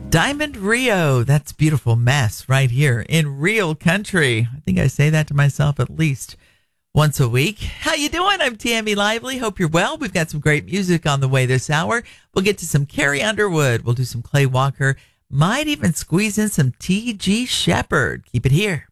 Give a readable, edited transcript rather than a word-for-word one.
Diamond Rio, that's beautiful mess right here in real country. I think I say that to myself at least once a week. How you doing? I'm Tammy Lively. Hope you're well. We've got some great music on the way this hour. We'll get to some Carrie Underwood. We'll do some Clay Walker. Might even squeeze in some T.G. Shepherd. Keep it here.